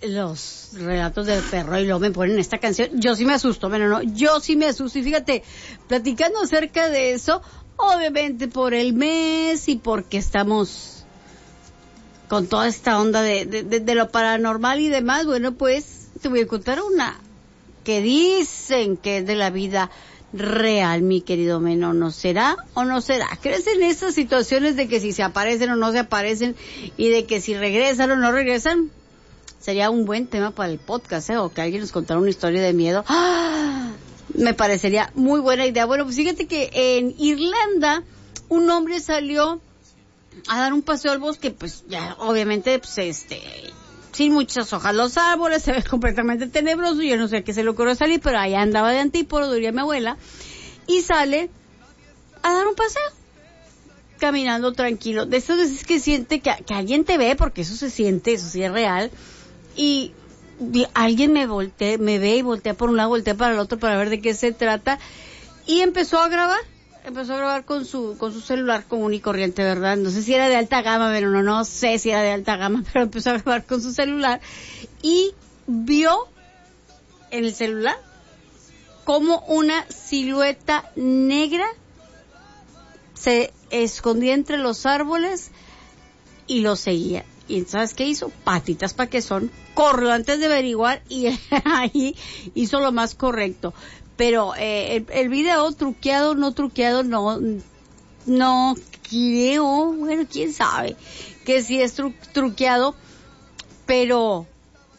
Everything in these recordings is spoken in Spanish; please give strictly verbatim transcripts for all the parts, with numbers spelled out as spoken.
los relatos del perro y luego me ponen esta canción, yo sí me asusto, bueno, no, yo sí me asusto. Y fíjate, platicando acerca de eso, obviamente por el mes y porque estamos con toda esta onda de, de, de, de lo paranormal y demás, bueno, pues te voy a contar una que dicen que es de la vida real, mi querido Meno. ¿No será o no será? ¿Crees en esas situaciones de que si se aparecen o no se aparecen y de que si regresan o no regresan? Sería un buen tema para el podcast, ¿eh? O que alguien nos contara una historia de miedo. ¡Ah! Me parecería muy buena idea. Bueno, pues fíjate que en Irlanda un hombre salió a dar un paseo al bosque, pues ya obviamente pues este sin muchas hojas los árboles, se ve completamente tenebroso, yo no sé a qué se le ocurrió salir, pero allá andaba de antípodo, diría mi abuela, y sale a dar un paseo, caminando tranquilo, de esas veces que siente que, que alguien te ve, porque eso se siente, eso sí es real, y, y alguien me voltea, me ve y voltea por un lado, voltea para el otro para ver de qué se trata, y empezó a grabar. Empezó a grabar con su con su celular común y corriente, ¿verdad? No sé si era de alta gama, pero no, no sé si era de alta gama, pero empezó a grabar con su celular y vio en el celular como una silueta negra se escondía entre los árboles y lo seguía. ¿Y sabes qué hizo? Patitas pa' que son. Corrió antes de averiguar y ahí hizo lo más correcto. Pero eh, el, el video truqueado, no truqueado, no, no creo, bueno, quién sabe, que sí es tru, truqueado, pero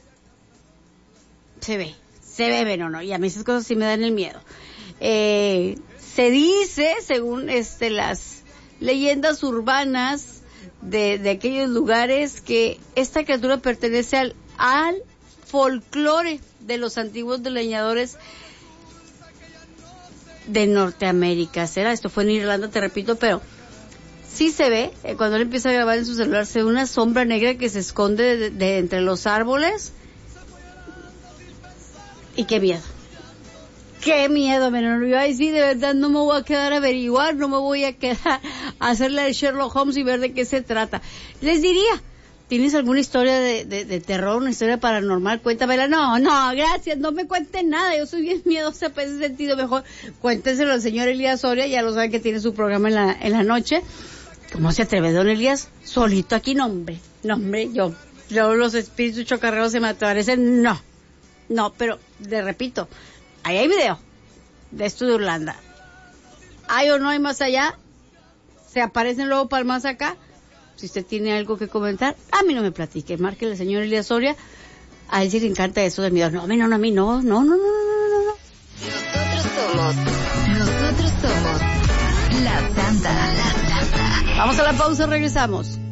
se ve, se ve, pero no, y a mí esas cosas sí me dan el miedo. Eh, se dice, según este las leyendas urbanas de, de aquellos lugares, que esta criatura pertenece al, al folclore de los antiguos leñadores de Norteamérica. ¿Será? Esto fue en Irlanda, te repito, pero sí se ve, eh, cuando él empieza a grabar en su celular, se ve una sombra negra que se esconde de, de entre los árboles. Y qué miedo. Qué miedo, menor. Yo ahí sí, de verdad, no me voy a quedar a averiguar, no me voy a quedar a hacerle de Sherlock Holmes y ver de qué se trata. Les diría, ¿tienes alguna historia de, de, de terror, una historia paranormal? Cuéntamela. No, no, gracias, no me cuenten nada, yo soy bien miedosa para ese sentido. Mejor cuéntenselo al señor Elías Soria, ya lo saben que tiene su programa en la, en la noche. ¿Cómo se atreve don Elías? Solito aquí, no hombre, no hombre, yo, yo los espíritus chocarreros se me aparecen, no, no, pero, le repito, ahí hay video de esto de Irlanda. Hay o no hay más allá, se aparecen luego para más acá. Si usted tiene algo que comentar, a mí no me platique, márquele al señor Elías Soria, a él sí le encanta eso de miedo. No, a mí no, no, a mí no, no, no, no, no, no, no. Nosotros somos, nosotros somos la Santa, la Santa. Vamos a la pausa, regresamos.